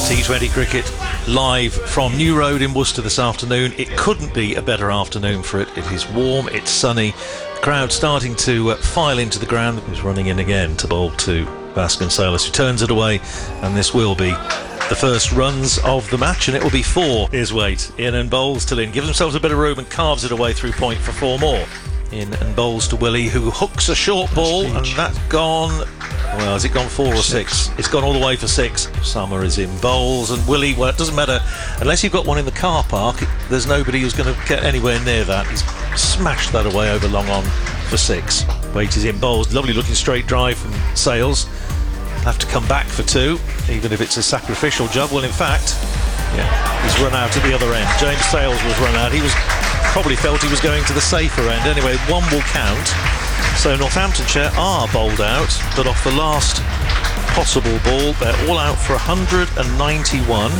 T20 cricket live from New Road in Worcester this afternoon. It couldn't be a better afternoon for it. It is warm, it's sunny. The crowd starting to file into the ground. He's running in again to bowl to Vasconcelos, who turns it away, and this will be the first runs of the match, and it will be 4. Here's Waite, in and bowls to Lynn, gives themselves a bit of room and carves it away through point for 4 more. In and bowls to Willie, who hooks a short ball, and that's gone. Well, has it gone 4 or 6? It's gone all the way for 6. Summer is in bowls, and Willie, well, it doesn't matter. Unless you've got one in the car park, there's nobody who's going to get anywhere near that. He's smashed that away over long on for 6. Waite is in bowls. Lovely looking straight drive from Sales. Have to come back for 2, even if it's a sacrificial job. Well, in fact, he's run out at the other end. James Sales was run out. He was probably felt he was going to the safer end. Anyway, 1 will count. So Northamptonshire are bowled out, but off the last possible ball, they're all out for 191.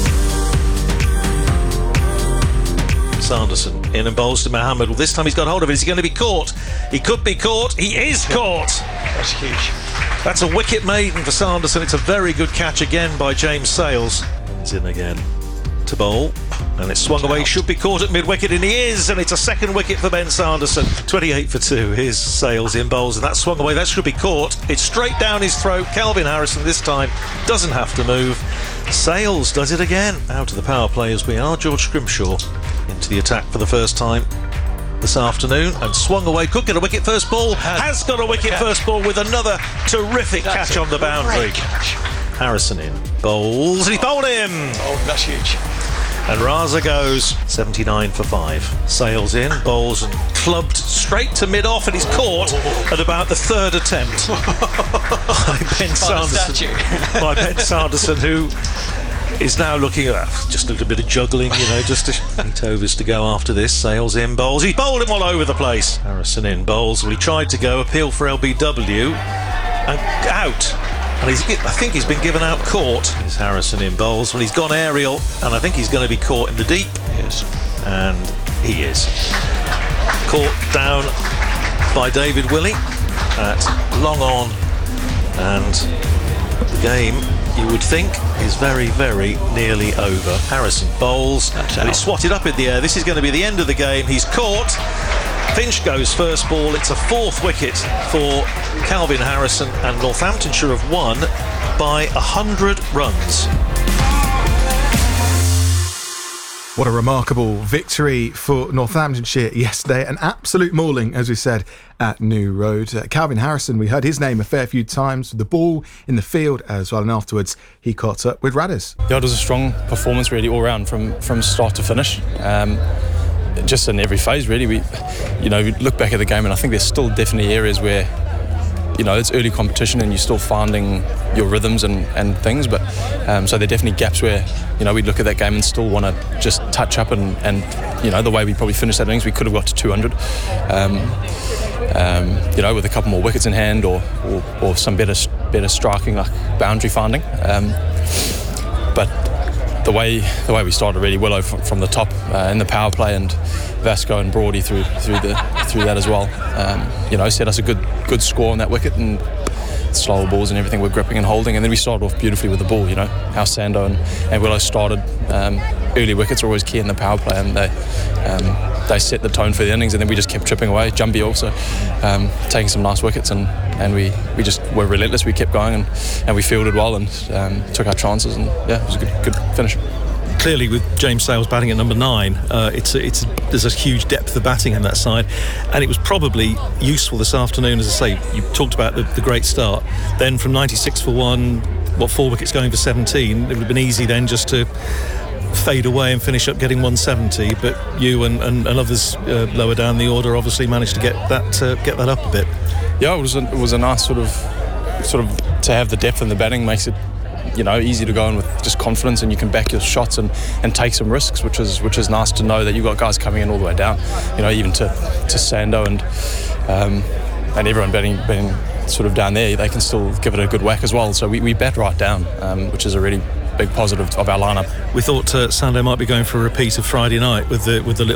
Sanderson in and bowls to Mohammed. Well, this time he's got hold of it. Is he going to be caught? He could be caught. He is caught. That's huge. That's a wicket maiden for Sanderson. It's a very good catch again by James Sales. He's in again to bowl, and it's swung away. Should be caught at mid-wicket, and he is, and it's a second wicket for Ben Sanderson. 28 for 2. Here's Sales in bowls, and that's swung away. That should be caught. It's straight down his throat. Calvin Harrison this time doesn't have to move. Sales does it again. Out of the power play as we are. George Scrimshaw into the attack for the first time this afternoon, and swung away. Could get a wicket first ball. Has got a wicket first ball with another terrific catch on the boundary. Harrison in bowls, and he bowled him. Oh, that's huge. And Raza goes 79 for 5. Sales in, bowls, and clubbed straight to mid-off, and he's caught at about the 3rd attempt by Ben Sanderson. By Ben Sanderson, who is now looking at just a little bit of juggling, just to 8 overs to go after this. Sales in, bowls. He bowled him all over the place. Harrison in, bowls. Well, he tried to go, appeal for LBW, and out. And I think he's been given out caught. Here's Harrison in bowls. Well, he's gone aerial, and I think he's going to be caught in the deep. Yes. And he is. Caught down by David Willey at long on, and the game, you would think, is very, very nearly over. Harrison bowls, and it's swatted up in the air. This is going to be the end of the game. He's caught. Finch goes first ball. It's a 4th wicket for Calvin Harrison, and Northamptonshire have won by 100 runs. What a remarkable victory for Northamptonshire yesterday. An absolute mauling, as we said, at New Road. Calvin Harrison, we heard his name a fair few times, with the ball in the field as well, and afterwards he caught up with Radders. Yeah, it was a strong performance really all round from start to finish. Just in every phase really. We look back at the game, and I think there's still definitely areas where it's early competition and you're still finding your rhythms and things, but so there are definitely gaps where we'd look at that game and still want to just touch up, and the way we probably finished that innings, we could have got to 200 with a couple more wickets in hand, or some better striking, like boundary finding, but the way we started really well from the top in the power play, and Vasco and Brody through that as well. Set us a good score on that wicket, and slower balls and everything we're gripping and holding, and then we started off beautifully with the ball. How Sando and Willow started. Early wickets are always key in the power play, and they set the tone for the innings, and then we just kept chipping away. Jumbie also taking some nice wickets, and we just were relentless. We kept going, and we fielded well, and took our chances, and it was a good finish. Clearly, with James Sales batting at number 9, there's a huge depth of batting in that side, and it was probably useful this afternoon. As I say, you talked about the great start. Then from 96 for 1, 4 wickets going for 17, it would have been easy then just to fade away and finish up getting 170. But you and others lower down the order obviously managed to get that up a bit. Yeah, it was a nice sort of to have the depth in the batting makes it easy to go in with just confidence, and you can back your shots and take some risks, which is nice to know that you've got guys coming in all the way down, even to Sando and everyone batting sort of down there, they can still give it a good whack as well. So we bat right down, which is a really big positive of our lineup. We thought Sando might be going for a repeat of Friday night with the little